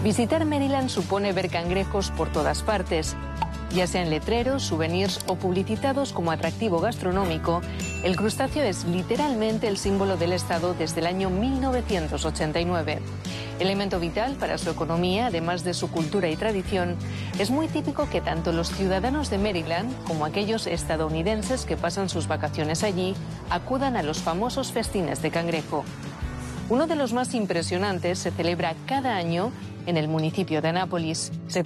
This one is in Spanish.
Visitar Maryland supone ver cangrejos por todas partes. Ya sean letreros, souvenirs o publicitados como atractivo gastronómico, el crustáceo es literalmente el símbolo del estado desde el año 1989. Elemento vital para su economía, además de su cultura y tradición, es muy típico que tanto los ciudadanos de Maryland como aquellos estadounidenses que pasan sus vacaciones allí acudan a los famosos festines de cangrejo. Uno de los más impresionantes se celebra cada año en el municipio de Annapolis.